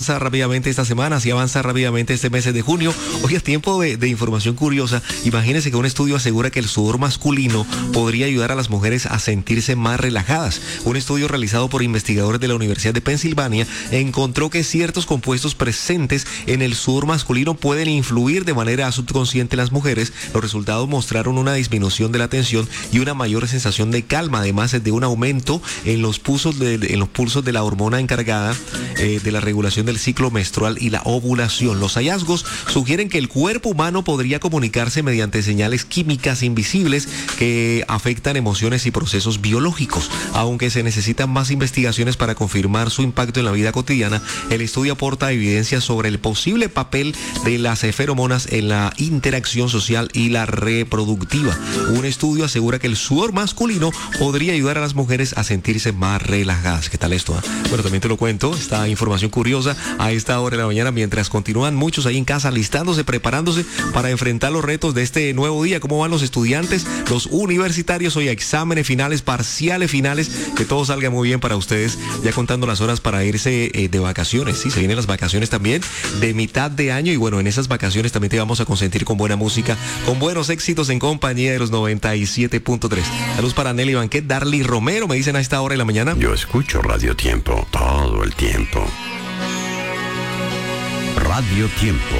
avanza rápidamente esta semana, así avanza rápidamente este mes de junio. Hoy es tiempo de información curiosa. Imagínense que un estudio asegura que el sudor masculino podría ayudar a las mujeres a sentirse más relajadas. Un estudio realizado por investigadores de la Universidad de Pensilvania encontró que ciertos compuestos presentes en el sudor masculino pueden influir de manera subconsciente en las mujeres. Los resultados mostraron una disminución de la tensión y una mayor sensación de calma, además de un aumento en los pulsos de la hormona encargada de la regulación del ciclo menstrual y la ovulación. Los hallazgos sugieren que el cuerpo humano podría comunicarse mediante señales químicas invisibles que afectan emociones y procesos biológicos. Aunque se necesitan más investigaciones para confirmar su impacto en la vida cotidiana, el estudio aporta evidencias sobre el posible papel de las feromonas en la interacción social y la reproductiva. Un estudio asegura que el sudor masculino podría ayudar a las mujeres a sentirse más relajadas. ¿Qué tal esto? Bueno, también te lo cuento, esta información curiosa a esta hora de la mañana, mientras continúan muchos ahí en casa listándose, preparándose para enfrentar los retos de este nuevo día. ¿Cómo van los estudiantes, los universitarios? Hoy exámenes finales, parciales finales, que todo salga muy bien para ustedes, ya contando las horas para irse de vacaciones. Sí, se vienen las vacaciones también de mitad de año, y bueno, en esas vacaciones también te vamos a consentir con buena música, con buenos éxitos en compañía de los 97.3. Saludos para Nelly Banquet, Darly Romero, me dicen a esta hora de la mañana. Yo escucho Radio Tiempo todo el tiempo. Radio Tiempo.